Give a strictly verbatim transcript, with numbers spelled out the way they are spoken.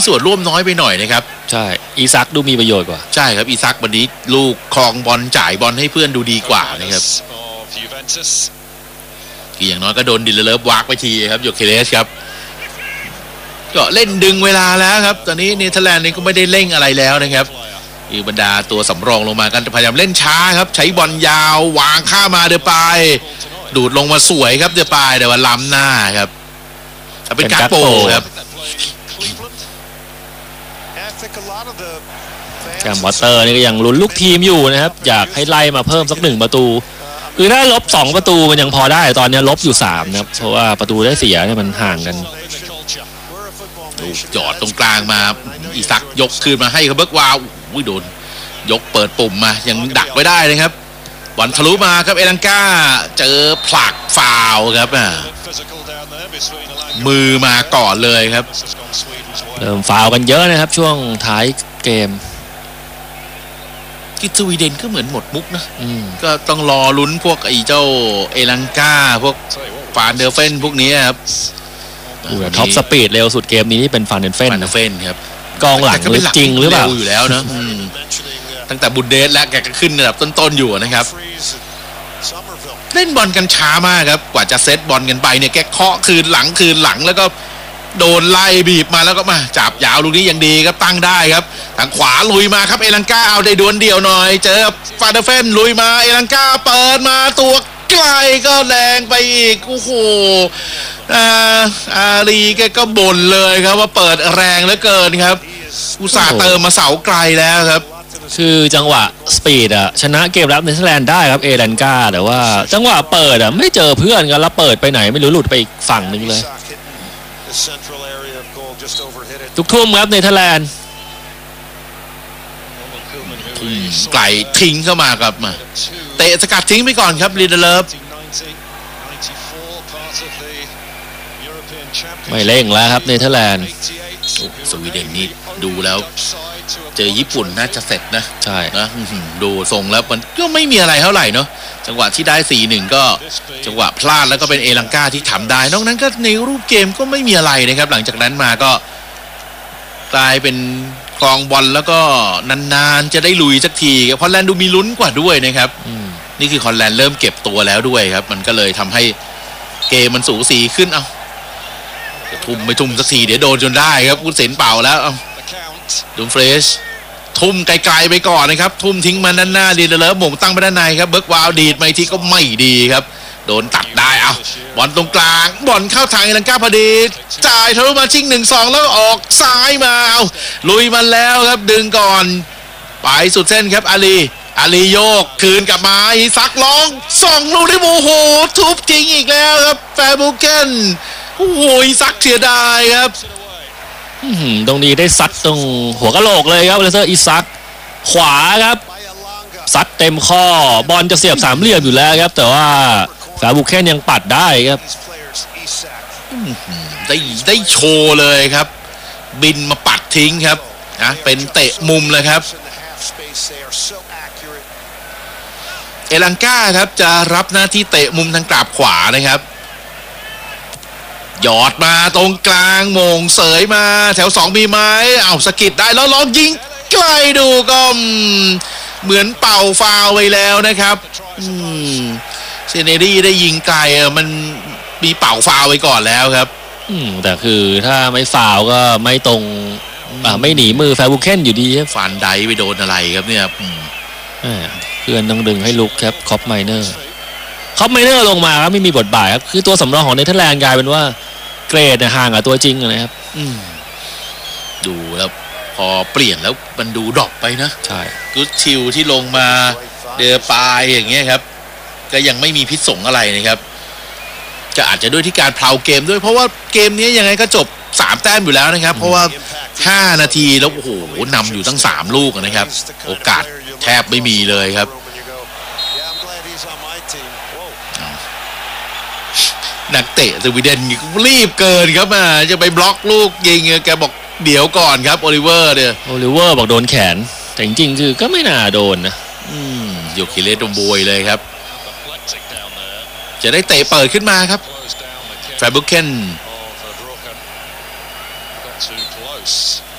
ส่วนร่วมน้อยไปหน่อยนะครับใช่อีซักดูมีประโยชน์กว่าใช่ครับอีซักวันนี้ลูกครองบอลจ่ายบอลให้เพื่อนดูดีกว่านะครับอย่างน้อยก็โดนดิลเลอร์วากไปทีครับโยเคเลสครับก็เล่นดึงเวลาแล้วครับตอนนี้เนเธอร์แลนด์นี่ก็ไม่ได้เร่งอะไรแล้วนะครับอีบรรดาตัวสำรองลงมากันพยายามเล่นช้าครับใช้บอลยาววางข้ามาเดปายดูดลงมาสวยครับเดปายแต่ว่าล้ำหน้าครับเป็นการโปครับแกมวอเตอร์นี่ก็ยังลุ้นลูกทีมอยู่นะครับอยากให้ไล่มาเพิ่มสักหนึ่งประตูคือถ้าลบสองประตูมันยังพอได้ตอนนี้ลบอยู่สามนะครับเพราะว่าประตูได้เสียเนี่ยมันห่างกันจอดตรงกลางมาอีซักยกคืนมาให้เขาเบิร์กวาวอุ้ยโดนยกเปิดปุ่มมายังดักไว้ได้นะครับบอลทะลุมาครับเอลังกาเจอผลักฟาวครับมือมาก่อนเลยครับเริ่มฟาวกันเยอะนะครับช่วงท้ายเกมกิสวีเดนก็เหมือนหมดมุกนะก็ต้องรอลุ้นพวกไอ้เจ้าเอลังกาพวกฟานเดอร์เฟนพวกนี้ครับท็อปสปีดเร็วสุดเกมนี้นี่เป็นฟานเดอร์เฟนฟานเดอร์เฟนครับกองหลังจริงหรือเปล่าอยู่แล้วนะตั้งแต่บุนเดสและแกก็ขึ้นระดับต้นๆอยู่นะครับเล่นบอลกันช้ามากครับกว่าจะเซตบอลกันไปเนี่ยแกเคาะคืนหลังคืนหลังแล้วก็โดนไล่บีบมาแล้วก็มาจับยาวลูกนี้ยังดีครับตั้งได้ครับทางขวาลุยมาครับเอลังกาเอาได้ดวลเดียวหน่อยเจอฟานเดอร์เฟนลุยมาเอลังกาเปิดมาตัวไกลก็แรงไปอีกโอ้โหอาอารีแกก็บ่นเลยครับว่าเปิดแรงเหลือเกินครับอุตส่าห์เติมมาเสาไกลแล้วครับคือจังหวะสปีดอะชนะเกมรับเนเธอร์แลนด์ได้ครับเอลันกาแต่ว่าจังหวะเปิดอะไม่เจอเพื่อนกันแล้วเปิดไปไหนไม่รู้หลุดไปอีกฝั่งหนึ่งเลยทุกทุ่มครับเนเธอร์แลนด์ไกลทิ้งเข้ามาครับมาเตะสกัดทิ้งไปก่อนครับลีเดเลฟไม่เร่งแล้วครับเนเธอร์แลนด์สวีเดนนี่ดูแล้วเจอญี่ปุ่นน่าจะเสร็จนะใช่นะดูทรงแล้วมันก็ไม่มีอะไรเท่าไหร่เนาะจังหวะที่ได้ สี่หนึ่ง ก็จังหวะพลาดแล้วก็เป็นเอลังกาที่ทำได้นอกนั้นก็ในรูปเกมก็ไม่มีอะไรนะครับหลังจากนั้นมาก็กลายเป็นครองบอลแล้วก็นานๆจะได้ลุยสักทีครับฮอลแลนด์ดูมีลุ้นกว่าด้วยนะครับนี่คือฮอลแลนด์เริ่มเก็บตัวแล้วด้วยครับมันก็เลยทำให้เกมมันสูสีขึ้นเอาทุ่มไม่ทุ่มสักทีเดี๋ยวโดนจนได้ครับผู้เสนเป่าแล้วเอาดูเฟรชทุ่มไกลๆไปก่อนนะครับทุ่มทิ้งมาด้านหน้าดีเลยหม่งตั้งไปด้านในครับเบิร์กวาวดีดมาทีก็ไม่ดีครับโดนตัดได้เอาบอลตรงกลางบอลเข้าทางเอลังกาพอดีจ่ายทะลุมาชิงหนึ่งสองแล้วออกซ้ายมาเอาลุยมันแล้วครับดึงก่อนไปสุดเส้นครับอาลีอาลีโยกคืนกลับมาอีซักร้องส่องลูกได้โมโหทุบจริงอีกแล้วครับแฟร์บุเกนโอ้โหอีซักเสียดายครับตรงนี้ได้ซัดตรงหัวกะโหลกเลยครับเลเซอร์อีซักขวาครับซัดเต็มข้อบอลจะเสียบสามเหลี่ยมอยู่แล้วครับแต่ว่าแฟร์บุเคนยังปัดได้ครับได้ได้โชว์เลยครับบินมาปัดทิ้งครับนะเป็นเตะมุมเลยครับเอลังกาครับจะรับหน้าที่เตะมุมทางกราบขวานะครับหยอดมาตรงกลางโมงเสยมาแถวสองมีไม้เอาสกิดได้แล้วลองยิงไกลดูก็เหมือนเป่าฟาวไปแล้วนะครับเซเนรี่ได้ยิงไกลมันมีเป่าฟาวไปก่อนแล้วครับแต่คือถ้าไม่ฟาวก็ไม่ตรงไม่หนีมือแฟร์บุเคนอยู่ดีฟันไดไปโดนอะไรครับเนี่ยเพื่อนต้องดึงให้ลุกครับคอปไมเนอร์คอปไมเนอร์ลงมาครับไม่มีบทบาทครับคือตัวสำรองของเนเธอร์แลนด์กลายเป็นว่าเกรดเนี่ยห่างกับตัวจริงนะครับดูแล้วพอเปลี่ยนแล้วมันดูดรอปไปนะใช่กุดชิลที่ลงมาเดอปายอย่างเงี้ยครับก็ยังไม่มีพิษสงอะไรนะครับก็อาจจะด้วยที่การเพลาเกมด้วยเพราะว่าเกมนี้ยังไงก็จบสามแต้มอยู่แล้วนะครับเพราะว่าห้านาทีแล้วโอ้โหนำอยู่ตั้งสามลูกนะครับโอกาสแทบไม่มีเลยครับนักเตะสวีเดนรีบเกินครับมาจะไปบล็อกลูกยิงแกบอกเดี๋ยวก่อนครับโอลิเวอร์เนี่ยโอลิเวอร์บอกโดนแขนแต่จริงๆคือก็ไม่น่าโดนนะอืมโยคิเลสโดนบวยเลยครับจะได้เตะเปิดขึ้นมาครับแฟร์บุเคน